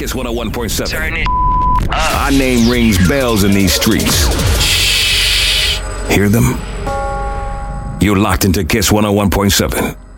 Kiss 101.7. Turn it up. Our name rings bells in these streets. Shh. Hear them? You're locked into Kiss 101.7.